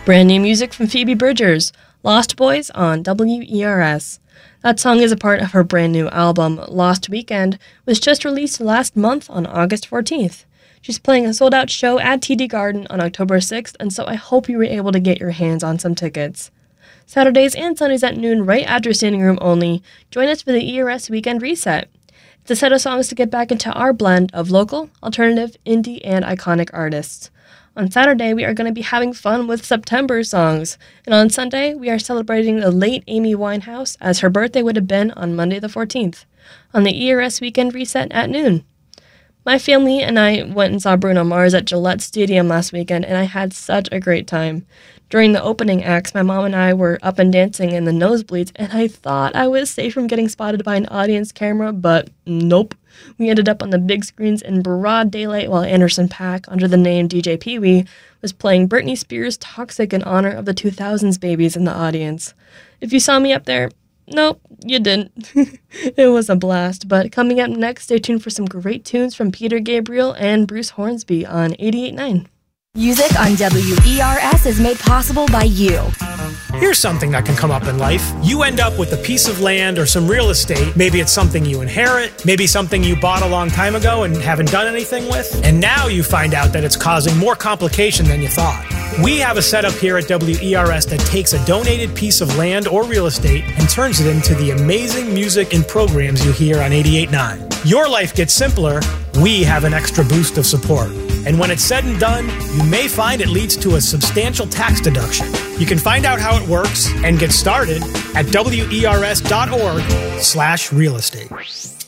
Brand new music from Phoebe Bridgers, Lost Boys on WERS. That song is a part of her brand new album, Lost Weekend, which just released last month on August 14th. She's playing a sold-out show at TD Garden on October 6th, and so I hope you were able to get your hands on some tickets. Saturdays and Sundays at noon, right after Standing Room Only, join us for the ERS Weekend Reset. It's a set of songs to get back into our blend of local, alternative, indie, and iconic artists. On Saturday, we are going to be having fun with September songs, and on Sunday, we are celebrating the late Amy Winehouse as her birthday would have been on Monday the 14th, on the ERS Weekend Reset at noon. My family and I went and saw Bruno Mars at Gillette Stadium last weekend, and I had such a great time. During the opening acts, my mom and I were up and dancing in the nosebleeds, and I thought I was safe from getting spotted by an audience camera, but nope. We ended up on the big screens in broad daylight while Anderson .Paak, under the name DJ Pee-wee, was playing Britney Spears' Toxic in honor of the 2000s babies in the audience. If you saw me up there, nope, you didn't. It was a blast, but coming up next, stay tuned for some great tunes from Peter Gabriel and Bruce Hornsby on 88.9. Music on WERS is made possible by you. Here's something that can come up in life. You end up with a piece of land or some real estate. Maybe it's something you inherit. Maybe something you bought a long time ago and haven't done anything with. And now you find out that it's causing more complication than you thought. We have a setup here at WERS that takes a donated piece of land or real estate and turns it into the amazing music and programs you hear on 88.9. Your life gets simpler. We have an extra boost of support. And when it's said and done, you may find it leads to a substantial tax deduction. You can find out how it works and get started at WERS.org/real estate.